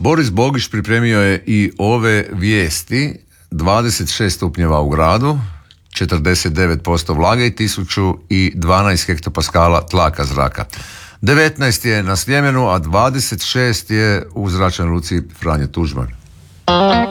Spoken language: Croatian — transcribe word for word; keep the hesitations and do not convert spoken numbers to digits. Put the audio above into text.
Boris Bogić pripremio je i ove vijesti. dvadeset šest stupnjeva u gradu, četrdeset devet posto vlage i tisuću dvanaest hektopaskala tlaka zraka. devetnaest je na Sljemenu, a dvadeset šest je u zračnoj luci Franjo Tuđman.